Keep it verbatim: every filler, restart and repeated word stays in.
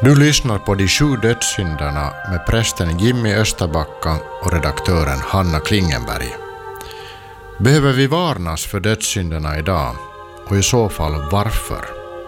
Du lyssnar på De sju dödssynderna med prästen Jimmy Österbacka och redaktören Hanna Klingenberg. Behöver vi varnas för dödssynderna idag? Och i så fall varför?